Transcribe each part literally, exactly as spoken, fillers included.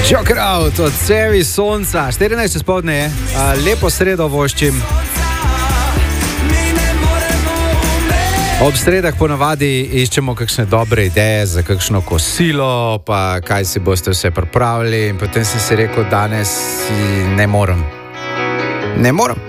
Joker Out od Cevi Sonca, štirinajst spodne je, lepo sredo voščim. Ob sredah ponavadi iščemo kakšne dobre ideje za kakšno kosilo, pa kaj si boste vse pripravili, in potem sem si rekel, danes ne morem. Ne morem.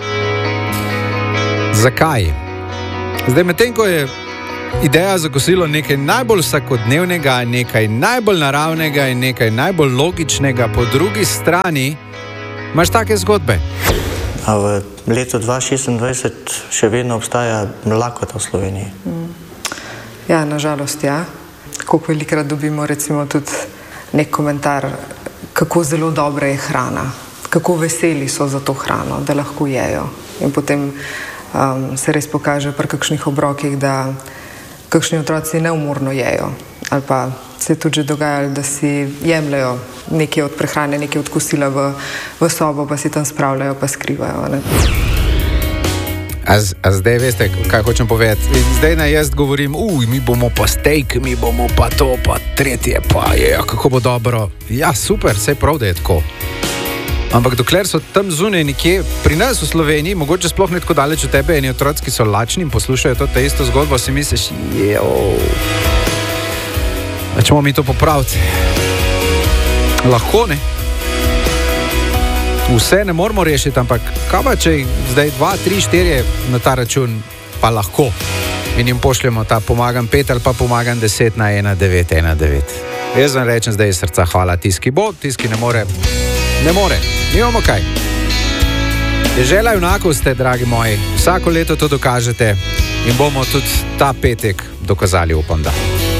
Zakaj? Zdaj, medtem ko je ideja za kosilo nekaj najbolj vsakodnevnega, nekaj najbolj naravnega in nekaj najbolj logičnega, po drugi strani imaš take zgodbe. A v letu dva tisoč šestindvajset še vedno obstaja lakota v Sloveniji? Ja, nažalost, ja. Koliko velikrat dobimo recimo tudi nek komentar, kako zelo dobra je hrana, kako veseli so za to hrano, da lahko jejo. In potem um, se res pokaže pri kakšnih obrokih, da kakšni otroci neumorno jejo. Ali pa se je tudi že dogajalo, da si jemljajo nekaj od prehrane, nekaj od kosila v, v sobo, pa si tam spravljajo, pa skrivajo. Ne? A, a zdaj veste, kaj hočem povedati? Zdaj naj jaz govorim, uj, mi bomo pa steak, mi bomo pa to, pa tretje, pa je, kako bo dobro. Ja, super, saj prav, da je tako. Ampak dokler so tam zunaj nekje, pri nas v Sloveniji, mogoče sploh ne tako daleč od tebe, eni otroci, ki so lačni in poslušajo to ta isto zgodbo, si misliš, jejo, da ćemo mi to popraviti. Lahko, ne? Vse ne moramo rešiti, ampak kaj pa, če zdaj dva, tri, štiri na ta račun pa lahko in jim pošljemo ta pomagam pet ali pa pomagam deset na ena devet ena devet. Jaz vam rečem zdaj iz srca hvala, tiski bo, tiski ne more, ne more, nimamo kaj. Dežela junakov ste, dragi moji, vsako leto to dokažete in bomo tudi ta petek dokazali, upam da.